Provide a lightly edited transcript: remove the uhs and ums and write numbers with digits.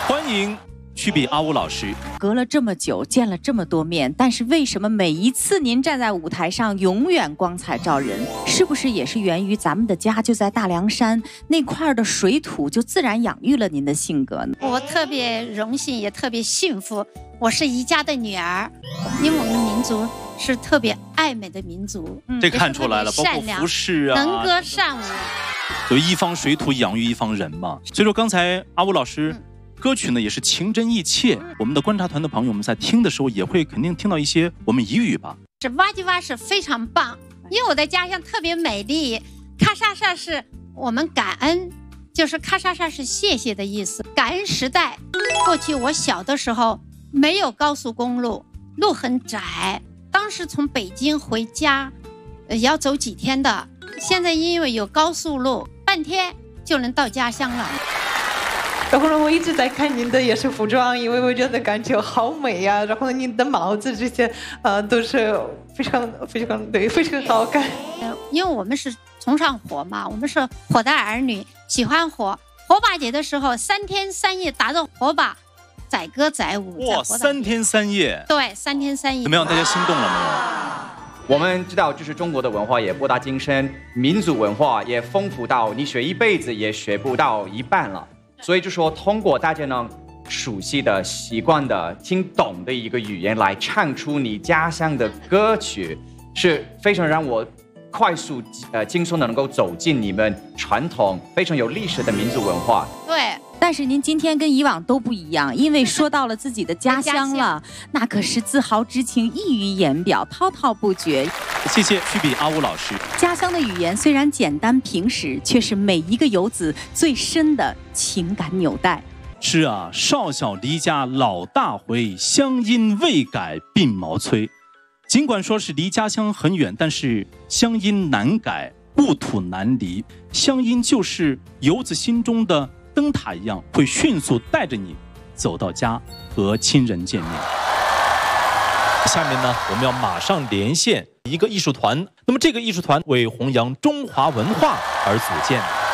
欢迎曲笔阿乌老师。 隔了这么久，见了这么多面，但是为什么每一次您站在舞台上永远光彩照人？是不是也是源于咱们的家就在大凉山那块的水土，就自然养育了您的性格呢？ 我特别荣幸，也特别幸福。我是宜家的女儿，因为我们民族是特别爱美的民族， 这看出来了，包括服饰啊， 能歌善舞， 有一方水土养育一方人嘛。所以说，刚才阿乌老师。歌曲呢也是情真意切，我们的观察团的朋友们在听的时候也会肯定听到一些我们彝语吧。 这哇唧哇是非常棒，因为我的家乡特别美丽。咔嚓嚓是我们感恩，就是咔嚓嚓是谢谢的意思。感恩时代，过去我小的时候没有高速公路，路很窄，当时从北京回家，要走几天的。现在因为有高速路，半天就能到家乡了。 然后呢，我一直在看您的也是服装，因为我觉得感觉好美呀。然后您的帽子这些，都是非常好看。 因为我们是崇尚火嘛，我们是火的儿女，喜欢火。火把节的时候，3天3夜打着火把，载歌载舞。 哇，3天3夜。 对，3天3夜。 怎么样？大家心动了没有？我们知道，就是中国的文化也博大精深，民族文化也丰富到你学一辈子也学不到一半了。所以就说，通过大家能熟悉的、习惯的、听懂的一个语言来唱出你家乡的歌曲，是非常让我快速、轻松的能够走进你们传统、非常有历史的民族文化。 对。 但是您今天跟以往都不一样，因为说到了自己的家乡了，那可是自豪之情溢于言表，滔滔不绝。 谢谢曲笔阿乌老师。 家乡的语言虽然简单平实，却是每一个游子最深的情感纽带。 是啊，少小离家老大回，乡音未改鬓毛衰。尽管说是离家乡很远，但是乡音难改，故土难离。乡音就是游子心中的灯塔一样，会迅速带着你走到家和亲人见面。下面呢，我们要马上连线一个艺术团，那么这个艺术团为弘扬中华文化而组建。